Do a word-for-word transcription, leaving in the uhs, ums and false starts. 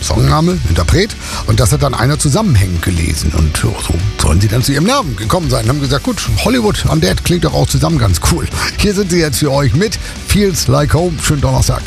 Songname, Interpret. Und das hat dann einer zusammenhängend gelesen. Und so sollen sie dann zu ihrem Namen gekommen sein. Und haben gesagt, gut, Hollywood Undead klingt doch auch zusammen ganz cool. Hier sind sie jetzt für euch mit Feels Like Home. Schönen Donnerstag.